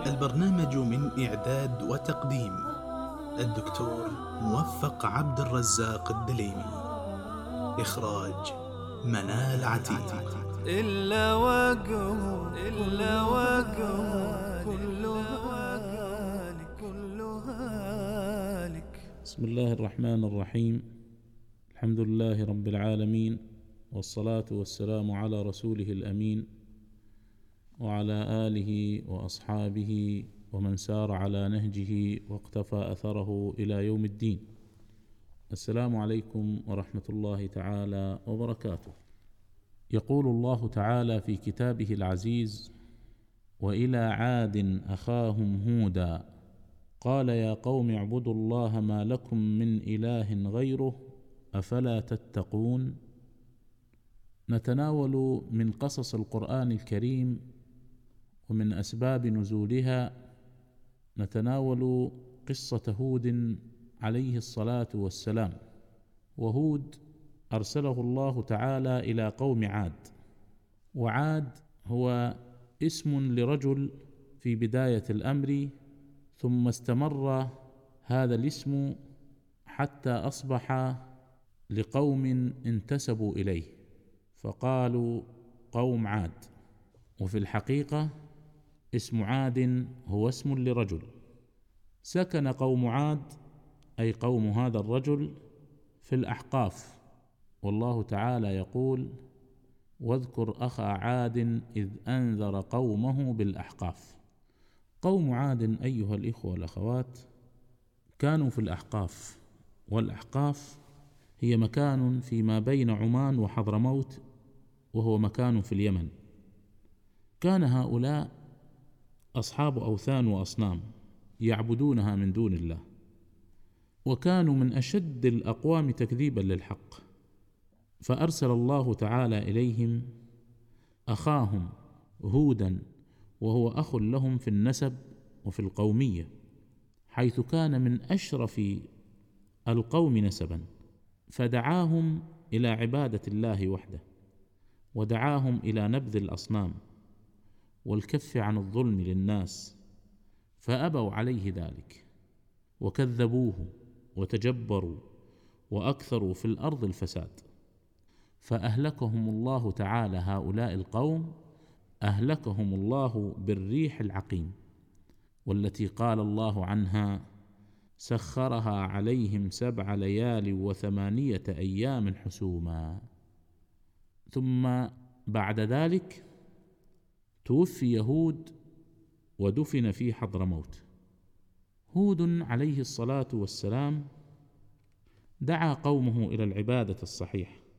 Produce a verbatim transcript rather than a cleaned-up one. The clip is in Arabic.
البرنامج من إعداد وتقديم الدكتور موفق عبد الرزاق الدليمي. إخراج منال عتيق. إلا وجهه إلا وجهه كلها هالك كلها هالك. بسم الله الرحمن الرحيم. الحمد لله رب العالمين، والصلاة والسلام على رسوله الأمين وعلى آله وأصحابه ومن سار على نهجه واقتفى أثره إلى يوم الدين. السلام عليكم ورحمة الله تعالى وبركاته. يقول الله تعالى في كتابه العزيز: وإلى عاد أخاهم هودا قال يا قوم اعبدوا الله ما لكم من إله غيره أفلا تتقون. نتناول من قصص القرآن الكريم ومن أسباب نزولها، نتناول قصة هود عليه الصلاة والسلام. وهود أرسله الله تعالى إلى قوم عاد، وعاد هو اسم لرجل في بداية الأمر، ثم استمر هذا الاسم حتى أصبح لقوم انتسبوا إليه فقالوا قوم عاد. وفي الحقيقة اسم عاد هو اسم لرجل. سكن قوم عاد أي قوم هذا الرجل في الأحقاف، والله تعالى يقول: واذكر أخا عاد إذ أنذر قومه بالأحقاف. قوم عاد أيها الإخوة والأخوات كانوا في الأحقاف، والأحقاف هي مكان فيما بين عمان وحضرموت، وهو مكان في اليمن. كان هؤلاء أصحاب أوثان وأصنام يعبدونها من دون الله، وكانوا من أشد الأقوام تكذيبا للحق، فأرسل الله تعالى إليهم أخاهم هودا، وهو أخ لهم في النسب وفي القومية، حيث كان من أشرف القوم نسبا، فدعاهم إلى عبادة الله وحده، ودعاهم إلى نبذ الأصنام والكف عن الظلم للناس، فأبوا عليه ذلك وكذبوه وتجبروا وأكثروا في الأرض الفساد، فأهلكهم الله تعالى. هؤلاء القوم أهلكهم الله بالريح العقيم، والتي قال الله عنها: سخرها عليهم سبع ليال وثمانية أيام حسوما. ثم بعد ذلك توفي هود ودفن في حضرموت. هود عليه الصلاة والسلام دعا قومه إلى العبادة الصحيحة،